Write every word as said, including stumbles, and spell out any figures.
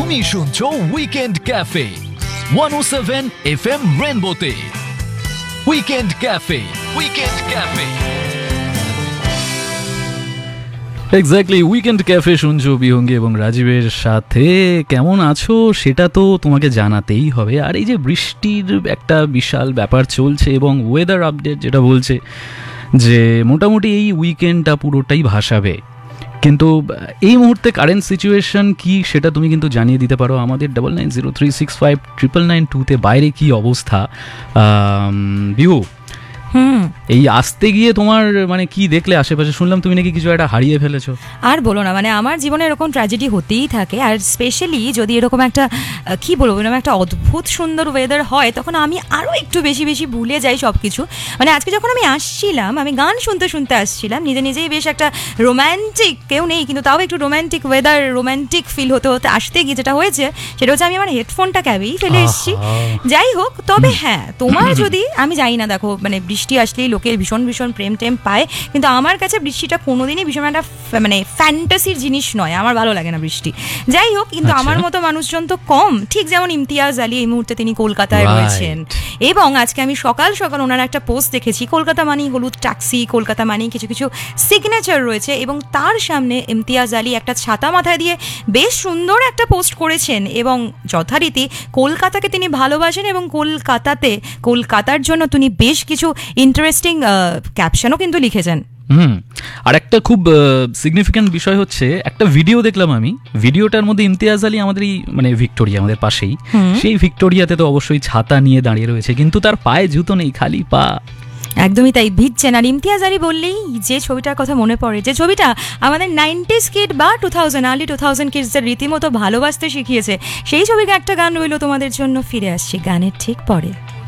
তুমি শুনছো weekend cafe one ও seven F M রেনবোতে। Weekend cafe, weekend cafe. Exactly, weekend cafe শুনছো বিহঙ্গি এবং রাজীবের সাথে। কেমন আছো সেটা তো তোমাকে জানাতেই হবে। আর এই যে বৃষ্টির একটা বিশাল ব্যাপার চলছে এবং ওয়েদার আপডেট যেটা বলছে যে মোটামুটি এই উইকেন্ডটা পুরোটাই ভাসাবে, কিন্তু এই মুহূর্তে কারেন্ট সিচুয়েশন কি সেটা তুমি কিন্তু জানিয়ে দিতে পারো আমাদের double nine zero three six five triple nine টুতে। বাইরে কি অবস্থা বিহু? হুম এই আসতে গিয়ে তোমার মানে কি দেখলে আশেপাশে? শুনলাম তুমি নাকি কিছু একটা হারিয়ে ফেলেছো। আর বলো না, মানে আমার জীবনে এরকম ট্র্যাজেডি হতেই থাকে। আর স্পেশালি যদি এরকম একটা কি বলবো এরকম একটা অদ্ভুত সুন্দর ওয়েদার হয়, তখন আমি আরও একটু বেশি বেশি ভুলে যাই সব কিছু। মানে আজকে যখন আমি আসছিলাম, আমি গান শুনতে শুনতে আসছিলাম, নিজে নিজেই বেশ একটা রোম্যান্টিক, কেউ নেই কিন্তু তাও একটু রোম্যান্টিক ওয়েদার, রোম্যান্টিক ফিল হতে হতে আসতে গিয়ে যেটা হয়েছে সেটা হচ্ছে আমি আমার হেডফোনটা ক্যাবেই ফেলে এসেছি। যাই হোক, তবে হ্যাঁ, তোমার যদি আমি জানি না, দেখো মানে বৃষ্টি আসলেই লোকের ভীষণ ভীষণ প্রেম টেম পায়, কিন্তু আমার কাছে বৃষ্টিটা কোনোদিনই ভীষণ একটা মানে ফ্যান্টাসির জিনিস নয়। আমার ভালো লাগে না বৃষ্টি। যাই হোক, কিন্তু আমার মতো মানুষজন তো কম, ঠিক যেমন ইমতিয়াজ আলী এই মুহূর্তে তিনি কলকাতায় রয়েছেন। এবং আজকে আমি সকাল সকাল ওনার একটা পোস্ট দেখেছি, কলকাতা মানেই হলুদ ট্যাক্সি, কলকাতা মানেই কিছু কিছু সিগনেচার রয়েছে, এবং তার সামনে ইমতিয়াজ আলী একটা ছাতা মাথায় দিয়ে বেশ সুন্দর একটা পোস্ট করেছেন এবং যথারীতি কলকাতাকে তিনি ভালোবাসেন এবং কলকাতাতে কলকাতার জন্য তিনি বেশ কিছু ইন্টারেস্টিং ক্যাপশনও কিন্তু লিখেছেন। হুম আর একটা খুব সিগনিফিক্যান্ট বিষয় হচ্ছে, একটা ভিডিও দেখলাম আমি, ভিডিওটার মধ্যে ইমতিয়াজ আলী আমাদের এই মানে ভিক্টোরিয়া আমাদের পাশেই, সেই ভিক্টোরিয়াতে তো অবশ্যই ছাতা নিয়ে দাঁড়িয়ে রয়েছে, কিন্তু তার পায়ে জুতো নেই, খালি পা। একদমই তাই, ভিজছেন। আর ইমতিয়াজ আলী বললেই যে ছবিটার কথা মনে পড়ে, যে ছবিটা আমাদের নাইনটিস কিড বা two thousand early two thousand কিডসদের রীতিমতো ভালোবাসতে শিখিয়েছে, সেই ছবির একটা গান রইল তোমাদের জন্য, ফিরে আসছি গানের ঠিক পরে।